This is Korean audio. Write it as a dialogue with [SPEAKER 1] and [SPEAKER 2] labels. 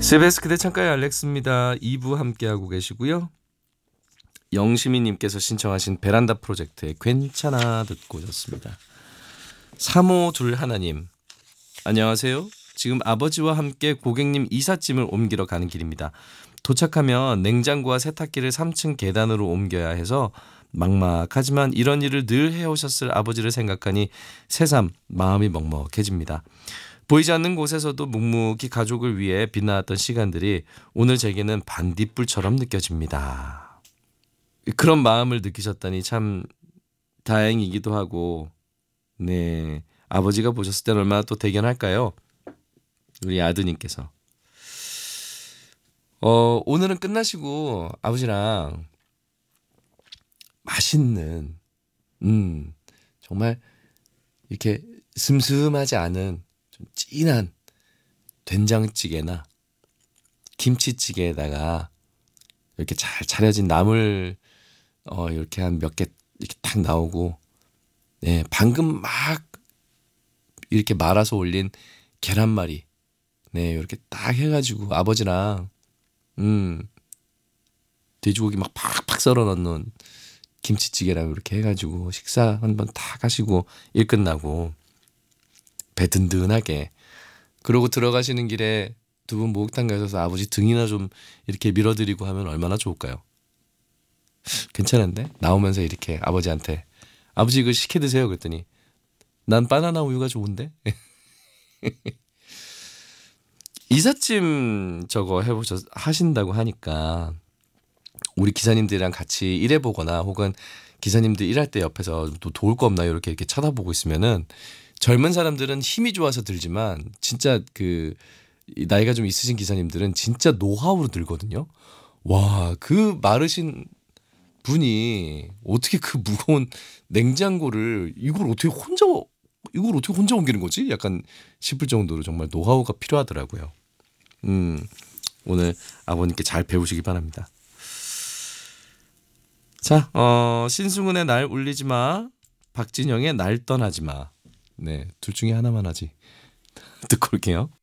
[SPEAKER 1] CBS 그대 창가의 알렉스입니다. 2부 함께하고 계시고요. 영시미님께서 신청하신 베란다 프로젝트의 괜찮아 듣고 오셨습니다. 352 하나님 안녕하세요. 지금 아버지와 함께 고객님 이삿짐을 옮기러 가는 길입니다. 도착하면 냉장고와 세탁기를 3층 계단으로 옮겨야 해서 막막하지만 이런 일을 늘 해오셨을 아버지를 생각하니 새삼 마음이 먹먹해집니다. 보이지 않는 곳에서도 묵묵히 가족을 위해 빛나왔던 시간들이 오늘 제게는 반딧불처럼 느껴집니다. 그런 마음을 느끼셨다니 참 다행이기도 하고, 네, 아버지가 보셨을 때는 얼마나 또 대견할까요? 우리 아드님께서. 오늘은 끝나시고 아버지랑 맛있는, 정말 이렇게 슴슴하지 않은 좀 진한 된장찌개나 김치찌개에다가 이렇게 잘 차려진 나물 이렇게 한 몇 개 이렇게 딱 나오고, 네, 방금 막 이렇게 말아서 올린 계란말이, 네, 이렇게 딱 해가지고 아버지랑 돼지고기 막 팍팍 썰어 넣는 김치찌개랑 이렇게 해가지고 식사 한번 딱 하시고 일 끝나고 배 든든하게, 그러고 들어가시는 길에 두 분 목욕탕 가셔서 아버지 등이나 좀 이렇게 밀어드리고 하면 얼마나 좋을까요? 괜찮은데? 나오면서 이렇게 아버지한테 아버지 이거 시켜 드세요 그랬더니 난 바나나 우유가 좋은데? 이삿짐 저거 하신다고 하니까 우리 기사님들이랑 같이 일해보거나 혹은 기사님들 일할 때 옆에서 또 도울 거 없나요? 이렇게 쳐다보고 있으면은 젊은 사람들은 힘이 좋아서 들지만 진짜 그 나이가 좀 있으신 기사님들은 진짜 노하우로 들거든요. 와, 그 마르신 분이 어떻게 그 무거운 냉장고를 이걸 어떻게 혼자 옮기는 거지? 약간 싶을 정도로 정말 노하우가 필요하더라고요. 오늘 아버님께 잘 배우시기 바랍니다. 자, 신승훈의 날 울리지 마, 박진영의 날 떠나지 마. 네, 둘 중에 하나만 하지. 듣고 올게요.